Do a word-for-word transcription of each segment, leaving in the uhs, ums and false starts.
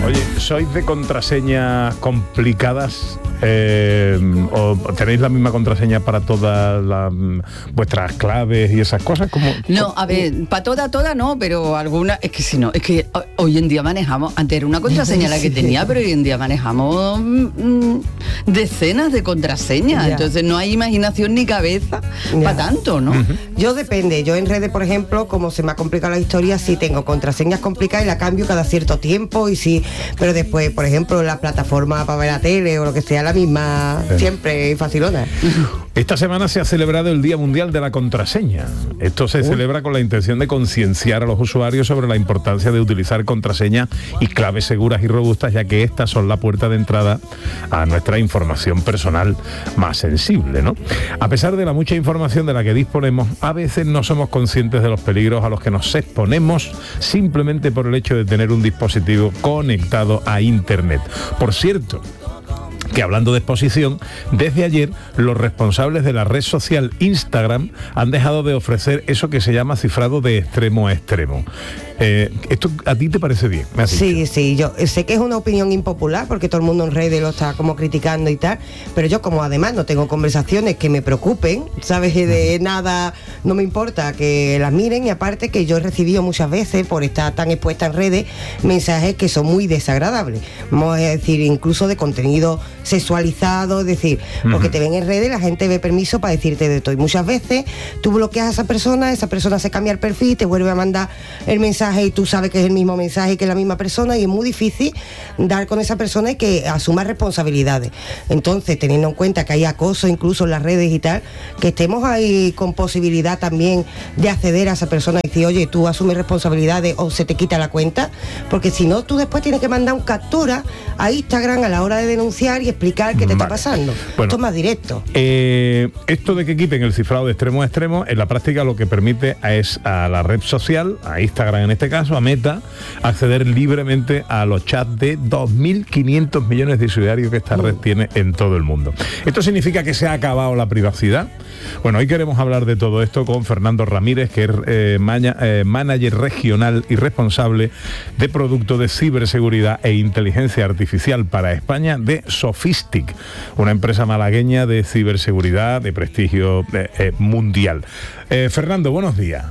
Oye, ¿sois de contraseñas complicadas? Eh, ¿O tenéis la misma contraseña para todas las, vuestras claves y esas cosas? ¿Cómo, no, cómo? a ver, para toda, toda no, pero alguna, es que si no, es que hoy en día manejamos, antes era una contraseña la que tenía, pero hoy en día manejamos mmm, decenas de contraseñas, Ya. entonces no hay imaginación ni cabeza para tanto, ¿no? Uh-huh. Yo depende, yo en redes, por ejemplo, como se me ha complicado la historia, sí tengo contraseñas complicadas y la cambio cada cierto tiempo y sí, pero después, por ejemplo, la plataforma para ver la tele o lo que sea, la misma, sí. Siempre facilona. Esta semana se ha celebrado el Día Mundial de la Contraseña. Esto se Uy. celebra con la intención de concienciar a los usuarios sobre la importancia de utilizar contraseñas y claves seguras y robustas, ya que estas son la puerta de entrada a nuestra información personal más sensible, ¿no? A pesar de la mucha información de la que disponemos, a veces no somos conscientes de los peligros a los que nos exponemos simplemente por el hecho de tener un dispositivo conectado a Internet. Por cierto, que hablando de exposición, desde ayer los responsables de la red social Instagram han dejado de ofrecer eso que se llama cifrado de extremo a extremo. Eh, ¿Esto a ti te parece bien? ¿Me has sí, dicho? sí, yo sé que es una opinión impopular porque todo el mundo en redes lo está como criticando y tal, pero yo como además no tengo conversaciones que me preocupen, ¿sabes? De nada, no me importa que las miren, y aparte que yo he recibido muchas veces, por estar tan expuesta en redes, mensajes que son muy desagradables, vamos a decir, incluso de contenido sexualizado, es decir, porque uh-huh. te ven en redes, la gente ve permiso para decirte de todo, y muchas veces tú bloqueas a esa persona, esa persona se cambia el perfil, te vuelve a mandar el mensaje y tú sabes que es el mismo mensaje, que es la misma persona, y es muy difícil dar con esa persona y que asuma responsabilidades. Entonces, teniendo en cuenta que hay acoso incluso en las redes y tal, que estemos ahí con posibilidad también de acceder a esa persona y decir, oye, tú asumes responsabilidades o se te quita la cuenta, porque si no, tú después tienes que mandar un captura a Instagram a la hora de denunciar y explicar qué te vale. está pasando. Bueno, esto es más directo. Eh, esto de que quiten el cifrado de extremo a extremo, en la práctica lo que permite es a la red social, a Instagram en este caso, a Meta, acceder libremente a los chats de dos mil quinientos millones de usuarios que esta red tiene en todo el mundo. ¿Esto significa que se ha acabado la privacidad? Bueno, hoy queremos hablar de todo esto con Fernando Ramírez, que es eh, maña, eh, manager regional y responsable de producto de ciberseguridad e inteligencia artificial para España de Sofistic, una empresa malagueña de ciberseguridad de prestigio eh, eh, mundial. Eh, Fernando, buenos días.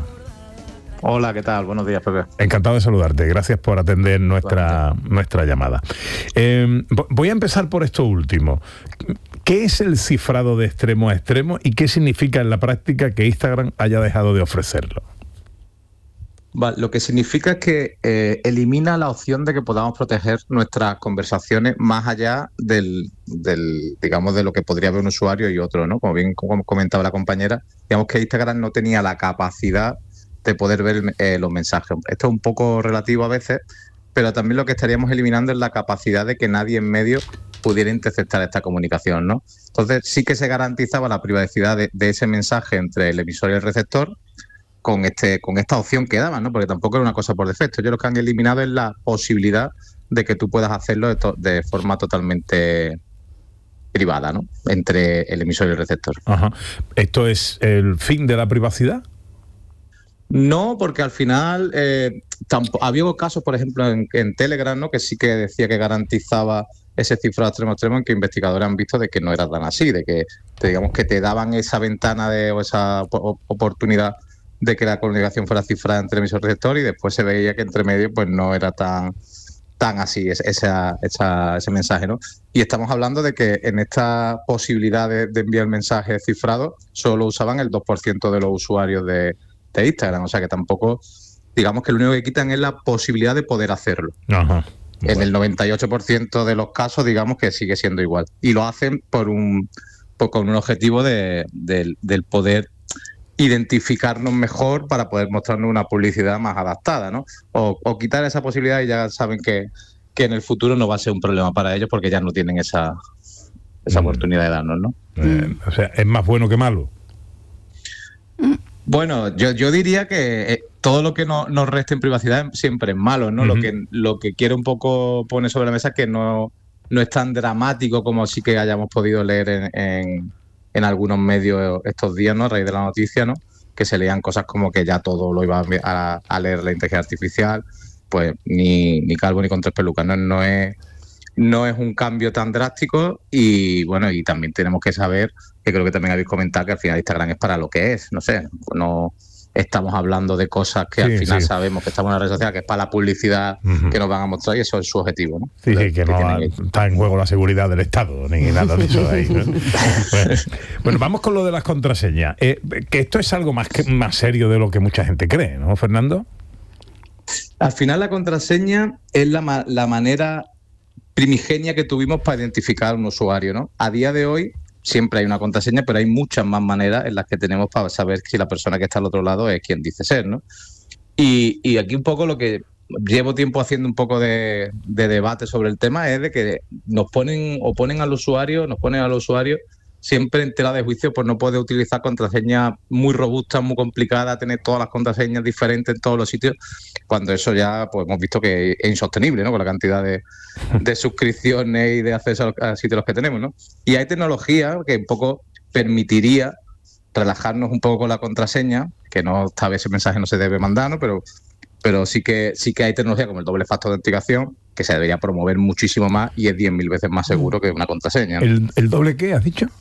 Hola, ¿qué tal? Buenos días, Pepe. Encantado de saludarte. Gracias por atender nuestra, nuestra llamada. Eh, voy a empezar por esto último. ¿Qué es el cifrado de extremo a extremo y qué significa en la práctica que Instagram haya dejado de ofrecerlo? Vale, lo que significa es que eh, elimina la opción de que podamos proteger nuestras conversaciones más allá del, del, digamos, de lo que podría ver un usuario y otro, ¿no? Como bien como comentaba la compañera, digamos que Instagram no tenía la capacidad de poder ver eh, los mensajes. Esto es un poco relativo a veces, pero también lo que estaríamos eliminando es la capacidad de que nadie en medio pudiera interceptar esta comunicación, ¿no? Entonces sí que se garantizaba la privacidad de, de ese mensaje entre el emisor y el receptor con este con esta opción que daban, ¿no? Porque tampoco era una cosa por defecto. Ellos lo que han eliminado es la posibilidad de que tú puedas hacerlo de, to- de forma totalmente privada, ¿no? Entre el emisor y el receptor. Ajá. ¿Esto es el fin de la privacidad? No, porque al final eh, tampoco, había casos, por ejemplo, en, en Telegram, ¿no? Que sí que decía que garantizaba ese cifrado extremo a extremo, en que investigadores han visto de que no era tan así, de que te, digamos que te daban esa ventana de, o esa op- oportunidad de que la comunicación fuera cifrada entre emisor y receptor, y después se veía que entre medio pues no era tan tan así esa, esa, ese mensaje, ¿no? Y estamos hablando de que en esta posibilidad de, de enviar mensajes cifrados solo usaban el dos por ciento de los usuarios de de Instagram, o sea que tampoco, digamos que lo único que quitan es la posibilidad de poder hacerlo. Ajá. En Bueno. el noventa y ocho por ciento de los casos, digamos que sigue siendo igual. Y lo hacen por un por, con un objetivo de, de, del poder identificarnos mejor para poder mostrarnos una publicidad más adaptada, ¿no? O, o quitar esa posibilidad y ya saben que, que en el futuro no va a ser un problema para ellos porque ya no tienen esa, esa mm. oportunidad de darnos, ¿no? Eh, mm. O sea, es más bueno que malo. Mm. Bueno, yo, yo diría que eh, todo lo que no, nos reste en privacidad siempre es malo, ¿no? Uh-huh. Lo que lo que quiero un poco poner sobre la mesa es que no, no es tan dramático como sí que hayamos podido leer en, en, en algunos medios estos días, ¿no? A raíz de la noticia, ¿no? Que se leían cosas como que ya todo lo iba a, a, a leer la inteligencia artificial, pues ni, ni calvo ni con tres pelucas. No, no es no es un cambio tan drástico y bueno, y también tenemos que saber, que creo que también habéis comentado, que al final Instagram es para lo que es, no sé, no estamos hablando de cosas que sí, al final sí. sabemos que estamos en la red social, que es para la publicidad uh-huh. que nos van a mostrar, y eso es su objetivo, ¿no? Sí, sí, que, que no va, está en juego la seguridad del Estado, ni nada de eso ahí, ¿no? bueno, bueno, vamos con lo de las contraseñas, eh, que esto es algo más, que, más serio de lo que mucha gente cree, ¿no, Fernando? Al final la contraseña es la, la manera primigenia que tuvimos para identificar a un usuario, ¿no? A día de hoy siempre hay una contraseña, pero hay muchas más maneras en las que tenemos para saber si la persona que está al otro lado es quien dice ser, ¿no? Y, y aquí un poco lo que llevo tiempo haciendo un poco de, de debate sobre el tema es de que nos ponen o ponen al usuario, nos ponen al usuario siempre en tela de juicio por no poder utilizar contraseñas muy robustas, muy complicadas, tener todas las contraseñas diferentes en todos los sitios, cuando eso ya pues hemos visto que es insostenible, ¿no? Con la cantidad de, de suscripciones y de acceso a los a sitios que tenemos, ¿no? Y hay tecnología que un poco permitiría relajarnos un poco con la contraseña, que no, tal vez ese mensaje no se debe mandar, ¿no? Pero, pero sí que sí que hay tecnología como el doble factor de autenticación que se debería promover muchísimo más y es diez mil veces más seguro que una contraseña, ¿no? ¿El, el doble qué has dicho?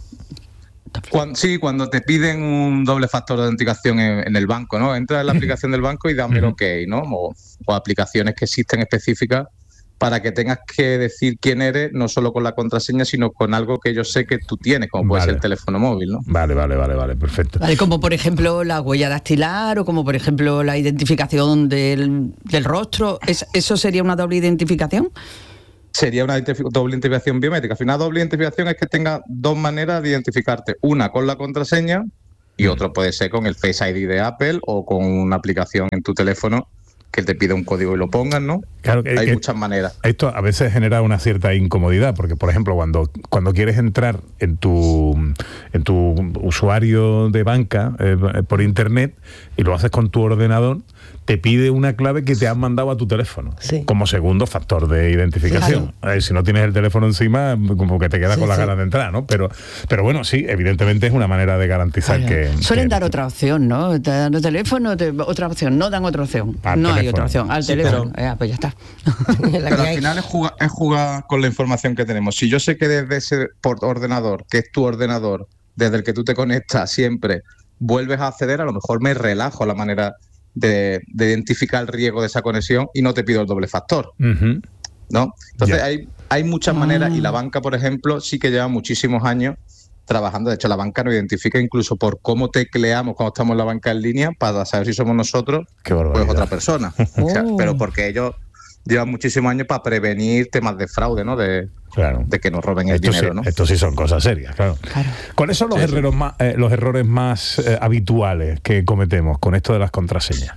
Cuando, sí, cuando te piden un doble factor de autenticación en, en el banco, ¿no? Entras en la aplicación del banco y dame el OK, ¿no? O, o aplicaciones que existen específicas para que tengas que decir quién eres, no solo con la contraseña, sino con algo que yo sé que tú tienes, como puede vale. ser el teléfono móvil, ¿no? Vale, vale, vale, vale, perfecto. Vale, como por ejemplo la huella dactilar o como por ejemplo la identificación del, del rostro, ¿es, ¿eso sería una doble identificación? Sería una doble identificación biométrica. Al final, doble identificación es que tenga dos maneras de identificarte. Una con la contraseña y otra puede ser con el Face I D de Apple o con una aplicación en tu teléfono que te pida un código y lo pongan, ¿no? Claro que hay que muchas maneras. Esto a veces genera una cierta incomodidad, porque por ejemplo, cuando cuando quieres entrar en tu en tu usuario de banca eh, por internet y lo haces con tu ordenador, te pide una clave que te han mandado a tu teléfono, sí. como segundo factor de identificación. Claro. Eh, si no tienes el teléfono encima, como que te quedas sí, con las sí. ganas de entrar, ¿no? Pero, pero bueno, sí, evidentemente es una manera de garantizar claro. que... Suelen que, dar otra opción, ¿no? Te dan el teléfono, te, otra opción, no dan otra opción. No teléfono. Hay otra opción, al sí, teléfono. Pero, eh, pues ya está. Pero al final es jugar, es jugar con la información que tenemos. Si yo sé que desde ese por ordenador, que es tu ordenador, desde el que tú te conectas siempre, vuelves a acceder, a lo mejor me relajo la manera... De, de identificar el riesgo de esa conexión y no te pido el doble factor, uh-huh. ¿no? Entonces yeah. hay, hay muchas maneras y la banca, por ejemplo, sí que lleva muchísimos años trabajando. De hecho, la banca nos identifica incluso por cómo tecleamos cuando estamos en la banca en línea para saber si somos nosotros o es otra persona. Oh. O sea, pero porque ellos llevan muchísimos años para prevenir temas de fraude, ¿no? De, claro. de que nos roben el esto dinero, sí, ¿no? Esto sí son cosas serias, claro. claro. ¿Cuáles son los, sí, errores, sí. Más, eh, los errores más eh, habituales que cometemos con esto de las contraseñas?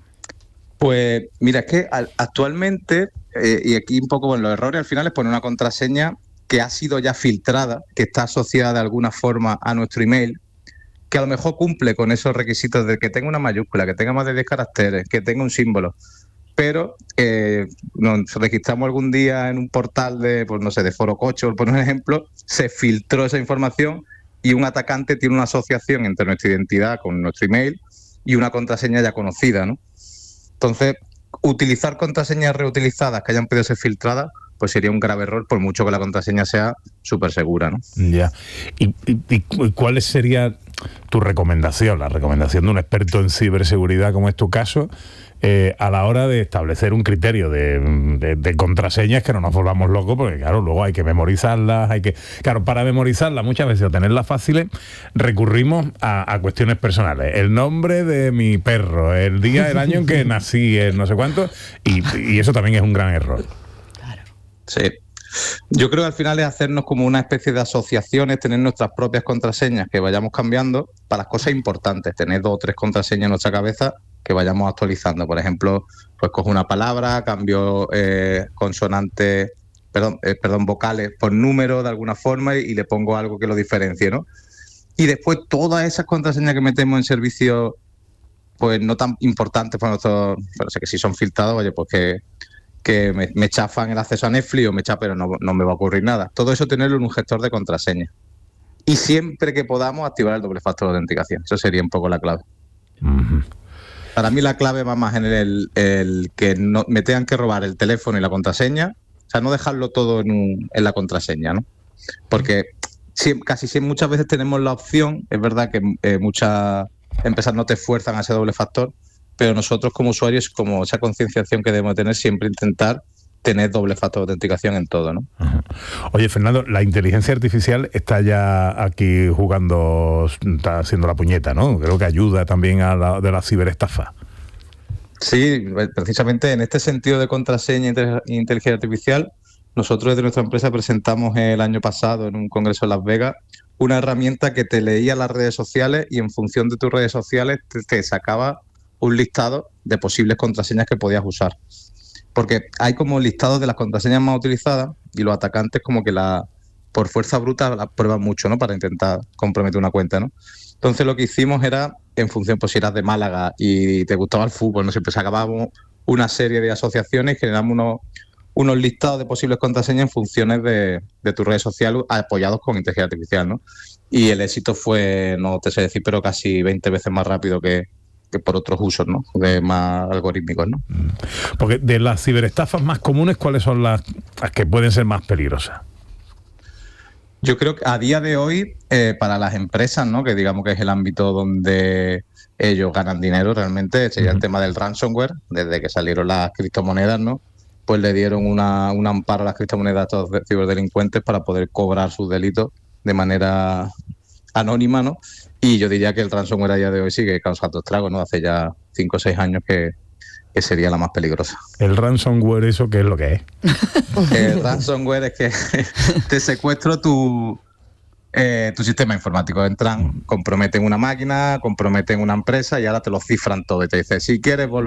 Pues mira, es que actualmente, eh, y aquí un poco, bueno, los errores al final es poner una contraseña que ha sido ya filtrada, que está asociada de alguna forma a nuestro email, que a lo mejor cumple con esos requisitos de que tenga una mayúscula, que tenga más de diez caracteres, que tenga un símbolo. Pero eh, nos registramos algún día en un portal de, pues no sé, de Forococho, por poner un ejemplo, se filtró esa información y un atacante tiene una asociación entre nuestra identidad con nuestro email y una contraseña ya conocida, ¿no? Entonces, utilizar contraseñas reutilizadas que hayan podido ser filtradas, pues sería un grave error, por mucho que la contraseña sea súper segura, ¿no? Ya. ¿Y, y, y cuál sería tu recomendación, la recomendación de un experto en ciberseguridad, como es tu caso, eh, a la hora de establecer un criterio de, de, de contraseñas que no nos volvamos locos? Porque claro, luego hay que memorizarlas, hay que... Claro, para memorizarlas muchas veces o tenerlas fáciles, recurrimos a, a cuestiones personales. El nombre de mi perro, el día, el año en que nací, el no sé cuánto, y, y eso también es un gran error. Claro. Sí. Yo creo que al final es hacernos como una especie de asociaciones, tener nuestras propias contraseñas que vayamos cambiando para las cosas importantes, tener dos o tres contraseñas en nuestra cabeza que vayamos actualizando. Por ejemplo, pues cojo una palabra, cambio eh, consonantes, perdón, eh, perdón, vocales por número de alguna forma y, y le pongo algo que lo diferencie, ¿no? Y después todas esas contraseñas que metemos en servicios pues no tan importantes para nosotros, pero sé que si son filtrados, oye, pues que que me, me chafan el acceso a Netflix o me chafan, pero no, no me va a ocurrir nada. Todo eso tenerlo en un gestor de contraseña. Y siempre que podamos activar el doble factor de autenticación. Eso sería un poco la clave. Uh-huh. Para mí la clave va más en el, el que no, me tengan que robar el teléfono y la contraseña, o sea, no dejarlo todo en, un, en la contraseña, ¿no? Porque sí, casi sí, muchas veces tenemos la opción, es verdad que eh, muchas empresas no te esfuerzan a ese doble factor, pero nosotros como usuarios, como esa concienciación que debemos tener, siempre intentar tener doble factor de autenticación en todo, ¿no? Uh-huh. Oye, Fernando, la inteligencia artificial está ya aquí jugando, está haciendo la puñeta, ¿no? Creo que ayuda también a la de la ciberestafa. Sí, precisamente en este sentido de contraseña e inteligencia artificial, nosotros desde nuestra empresa presentamos el año pasado en un congreso en Las Vegas una herramienta que te leía las redes sociales y en función de tus redes sociales te, te sacaba un listado de posibles contraseñas que podías usar. Porque hay como listados de las contraseñas más utilizadas y los atacantes como que la por fuerza bruta la prueban mucho, ¿no? Para intentar comprometer una cuenta, ¿no? Entonces lo que hicimos era, en función, pues si eras de Málaga y te gustaba el fútbol, ¿no? Siempre sacábamos una serie de asociaciones y generamos unos, unos listados de posibles contraseñas en funciones de, de tu red social apoyados con inteligencia artificial, ¿no? Y el éxito fue, no te sé decir, pero casi veinte veces más rápido que que por otros usos, ¿no? De más algorítmicos, ¿no? Porque de las ciberestafas más comunes, ¿cuáles son las, las que pueden ser más peligrosas? Yo creo que a día de hoy, eh, para las empresas, ¿no? Que digamos que es el ámbito donde ellos ganan dinero realmente, sería uh-huh. el tema del ransomware. Desde que salieron las criptomonedas, ¿no? Pues le dieron una, un amparo a las criptomonedas a estos ciberdelincuentes para poder cobrar sus delitos de manera anónima, ¿no? Y yo diría que el ransomware a día de hoy sigue causando estragos, ¿no? Hace ya cinco o seis años que, que sería la más peligrosa. ¿El ransomware eso qué es lo que es? El ransomware es que te secuestro tu, eh, tu sistema informático. Entran, comprometen una máquina, comprometen una empresa y ahora te lo cifran todo. Y te dicen, si quieres volver